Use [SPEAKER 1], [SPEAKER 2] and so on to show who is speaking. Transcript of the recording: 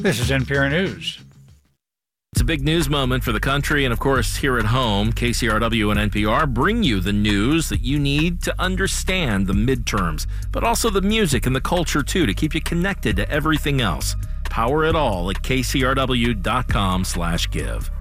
[SPEAKER 1] This is NPR News.
[SPEAKER 2] It's a big news moment for the country and, of course, here at home. KCRW and NPR bring you the news that you need to understand the midterms, but also the music and the culture, too, to keep you connected to everything else. Power it all at kcrw.com/give.